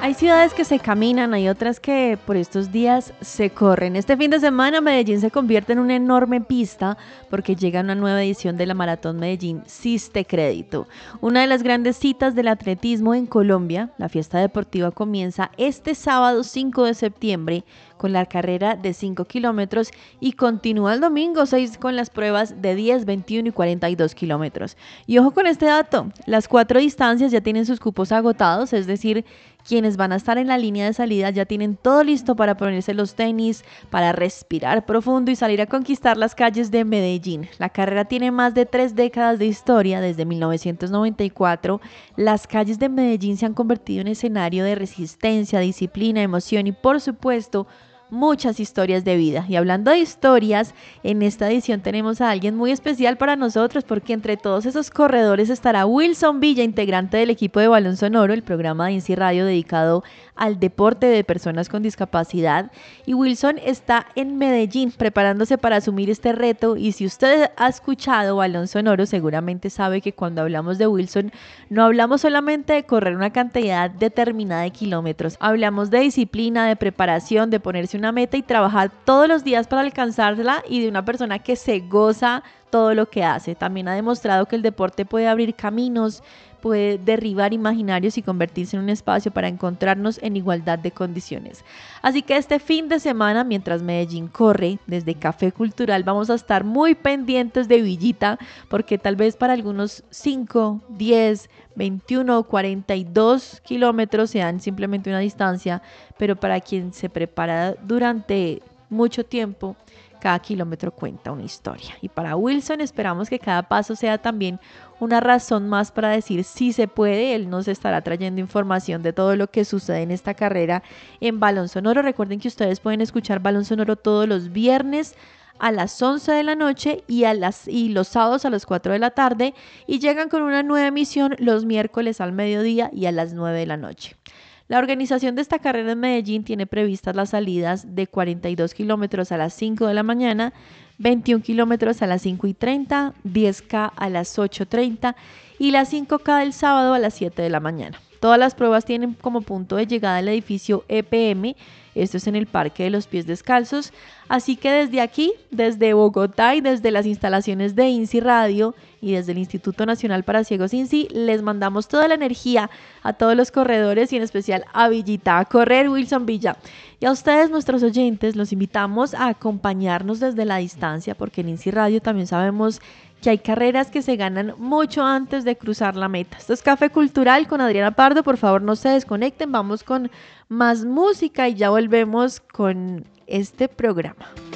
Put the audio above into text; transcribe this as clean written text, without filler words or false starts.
Hay ciudades que se caminan, hay otras que por estos días se corren. Este fin de semana Medellín se convierte en una enorme pista porque llega una nueva edición de la Maratón Medellín Siste Crédito. Una de las grandes citas del atletismo en Colombia, la fiesta deportiva comienza este sábado 5 de septiembre con la carrera de 5 kilómetros y continúa el domingo 6 con las pruebas de 10, 21 y 42 kilómetros. Y ojo con este dato, las 4 distancias ya tienen sus cupos agotados, es decir, quienes van a estar en la línea de salida ya tienen todo listo para ponerse los tenis, para respirar profundo y salir a conquistar las calles de Medellín. La carrera tiene más de 3 décadas de historia, desde 1994. Las calles de Medellín se han convertido en escenario de resistencia, disciplina, emoción y, por supuesto, muchas historias de vida. Y hablando de historias, en esta edición tenemos a alguien muy especial para nosotros porque entre todos esos corredores estará Wilson Villa, integrante del equipo de Balón Sonoro, el programa de INSI Radio dedicado al deporte de personas con discapacidad. Y Wilson está en Medellín preparándose para asumir este reto, y si usted ha escuchado Balón Sonoro seguramente sabe que cuando hablamos de Wilson no hablamos solamente de correr una cantidad determinada de kilómetros, hablamos de disciplina, de preparación, de ponerse una meta y trabajar todos los días para alcanzarla, y de una persona que se goza todo lo que hace. También ha demostrado que el deporte puede abrir caminos, puede derribar imaginarios y convertirse en un espacio para encontrarnos en igualdad de condiciones. Así que este fin de semana, mientras Medellín corre, desde Café Cultural vamos a estar muy pendientes de Villita, porque tal vez para algunos 5, 10, 21 o 42 kilómetros sean simplemente una distancia, pero para quien se prepara durante mucho tiempo, cada kilómetro cuenta una historia. Y para Wilson esperamos que cada paso sea también una razón más para decir sí se puede. Él nos estará trayendo información de todo lo que sucede en esta carrera en Balón Sonoro. Recuerden que ustedes pueden escuchar Balón Sonoro todos los viernes a las 11 de la noche y los sábados a las 4 de la tarde, y llegan con una nueva emisión los miércoles al mediodía y a las 9 de la noche. La organización de esta carrera en Medellín tiene previstas las salidas de 42 kilómetros a las 5 de la mañana, 21 kilómetros a las 5:30, 10K a las 8:30 y las 5K del sábado a las 7 de la mañana. Todas las pruebas tienen como punto de llegada el edificio EPM, esto es en el Parque de los Pies Descalzos, así que desde aquí, desde Bogotá y desde las instalaciones de INSI Radio y desde el Instituto Nacional para Ciegos INSI, les mandamos toda la energía a todos los corredores y en especial a Villita, a correr Wilson Villa. Y a ustedes, nuestros oyentes, los invitamos a acompañarnos desde la distancia, porque en INSI Radio también sabemos que hay carreras que se ganan mucho antes de cruzar la meta. Esto es Café Cultural con Adriana Pardo, por favor no se desconecten, vamos con más música y ya volvemos con este programa.